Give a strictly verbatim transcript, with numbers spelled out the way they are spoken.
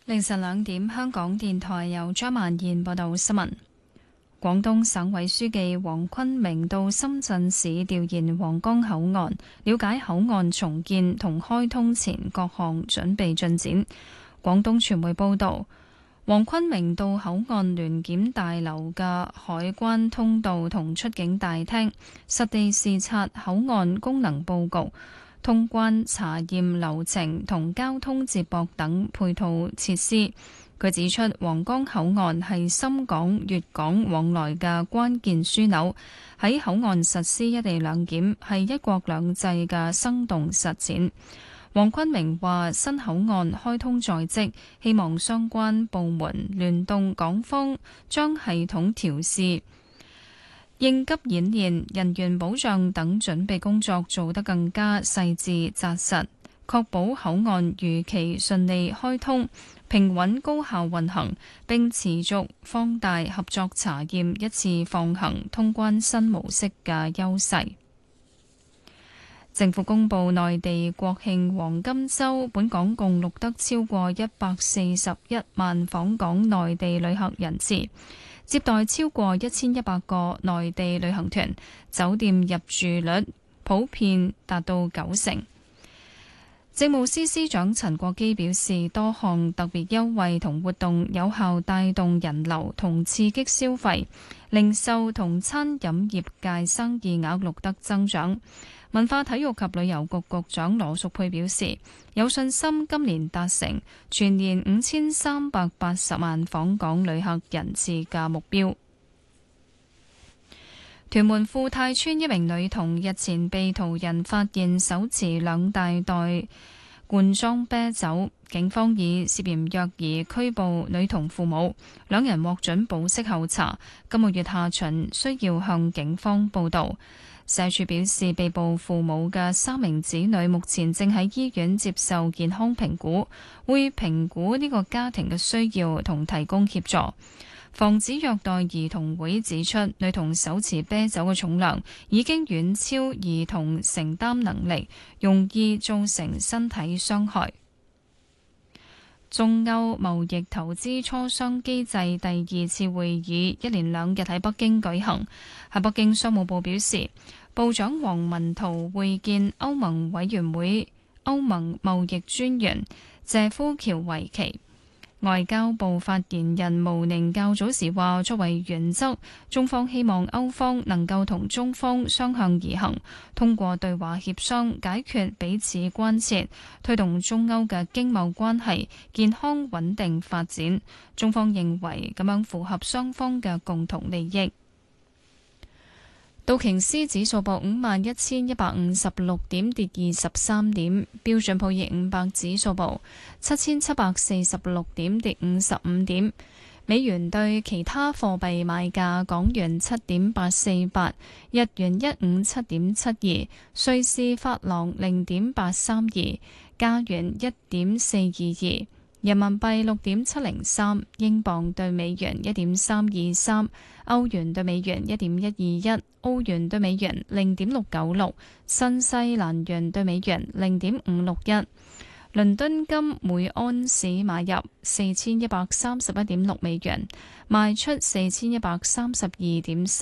凌晨兩點，香港電台由張曼燕報道新聞。廣東省委書記黃坤明到深圳市調研皇崗口岸，了解口岸重建同開通前各項準備進展。廣東傳媒報道，黃坤明到口岸聯檢大樓嘅海關通道同出境大廳，實地視察口岸功能佈局、通關查驗流程同交通接駁等配套設施。佢指出，皇崗口岸係深港、粵港往來嘅關鍵樞紐，喺口岸實施一地兩檢係一國兩制嘅生動實踐。黃坤明話：新口岸開通在即，希望相關部門聯動港方，將系統調試、應急演練、人員保障等準備工作做得更加細緻紮實，確保口岸如期順利開通、平穩高效運行，並持續放大合作查驗一次放行通關新模式嘅優勢。政府公布內地國慶黃金週，本港共錄得超過一百四十一萬訪港內地旅客人次，接待超過一千一百個內地旅行團，酒店入住率普遍達到九成。政務司司長陳國基表示，多項特別優惠同活動有效帶動人流同刺激消費，零售同餐飲業界生意額錄得增長。文化體育及旅遊局局長羅淑佩表示，有信心今年達成全年五千三百八十萬訪港旅客人次嘅目標。屯門富泰邨一名女童日前被途人發現手持兩大袋罐裝啤酒，警方以涉嫌虐兒拘捕女童父母，兩人獲准保釋候查，今個月下旬需要向警方報到。社署表示，被捕父母嘅三名子女目前正喺醫院接受健康評估，會評估呢個家庭嘅需要同提供協助。防止虐待兒童會指出，女童手持啤酒嘅重量已經遠超兒童承擔能力，容易造成身體傷害。中歐貿易投資磋商機制第二次會議一連兩日喺北京舉行。喺北京，商務部表示，部長王文濤會見歐盟委員會歐盟貿易專員謝夫喬維奇。外交部發言人毛寧較早時話，作為原則，中方希望歐方能夠同中方相向而行，通過對話協商解決彼此關切，推動中歐嘅經貿關係健康穩定發展。中方認為咁樣符合雙方嘅共同利益。道瓊斯指數報五萬一千一百五十六點，跌二十三點。標準普爾五百指數報七千七百四十六點，跌五十五點。美元對其他貨幣買價：港元七點八四八，日元一五七點七二，瑞士法郎零點八三二，加元一點四二二。人民幣六點七零三，英鎊對美元一點三二三，歐元對美元一點一二一，澳元對美元零點六九六，新西蘭元對美元零點五六一。倫敦金每安士買入四千一百三十一點六美元，賣出四千一百三十二點